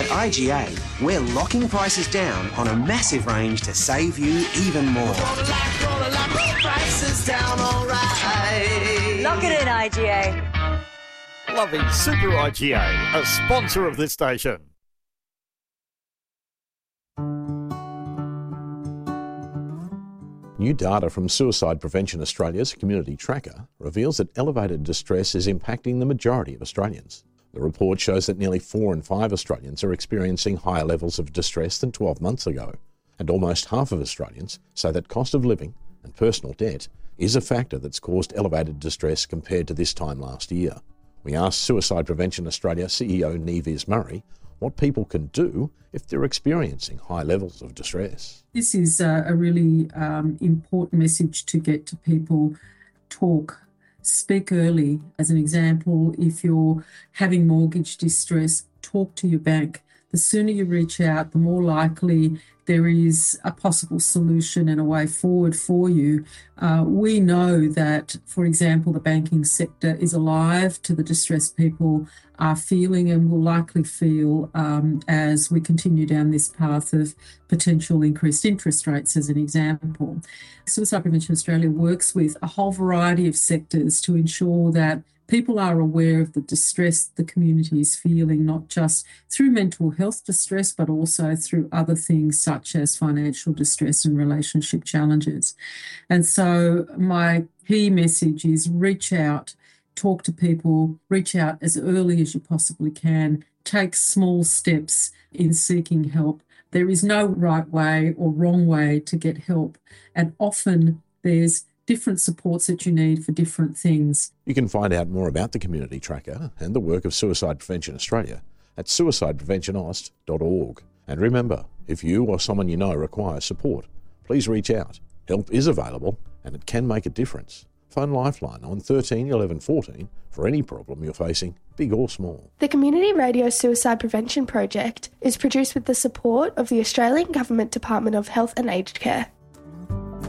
At IGA, we're locking prices down on a massive range to save you even more. Prices down, all right. Lock it in, IGA. Loving Super IGA, a sponsor of this station. New data from Suicide Prevention Australia's Community Tracker reveals that elevated distress is impacting the majority of Australians. The report shows that nearly 4 in 5 Australians are experiencing higher levels of distress than 12 months ago, and almost half of Australians say that cost of living and personal debt is a factor that's caused elevated distress compared to this time last year. We asked Suicide Prevention Australia CEO Nevis Murray what people can do if they're experiencing high levels of distress. This is a really important message to get to people. Talk, speak early. As an example, if you're having mortgage distress, talk to your bank. The sooner you reach out, the more likely there is a possible solution and a way forward for you. We know that, for example, the banking sector is alive to the distress people are feeling and will likely feel as we continue down this path of potential increased interest rates, as an example. Suicide Prevention Australia works with a whole variety of sectors to ensure that people are aware of the distress the community is feeling, not just through mental health distress, but also through other things such as financial distress and relationship challenges. And so my key message is reach out, talk to people, reach out as early as you possibly can, take small steps in seeking help. There is no right way or wrong way to get help, and often there's different supports that you need for different things. You can find out more about the Community Tracker and the work of Suicide Prevention Australia at suicidepreventionaust.org. And remember, if you or someone you know requires support, please reach out. Help is available and it can make a difference. Phone Lifeline on 13 11 14 for any problem you're facing, big or small. The Community Radio Suicide Prevention Project is produced with the support of the Australian Government Department of Health and Aged Care.